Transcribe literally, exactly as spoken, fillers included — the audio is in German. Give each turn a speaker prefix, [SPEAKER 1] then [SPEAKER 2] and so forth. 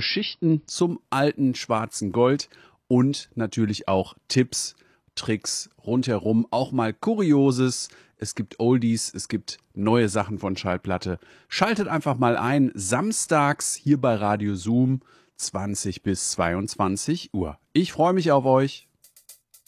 [SPEAKER 1] Geschichten zum alten schwarzen Gold und natürlich auch Tipps, Tricks rundherum, auch mal Kurioses. Es gibt Oldies, es gibt neue Sachen von Schallplatte. Schaltet einfach mal ein, samstags hier bei Radio Zoom, zwanzig bis zweiundzwanzig Uhr. Ich freue mich auf euch.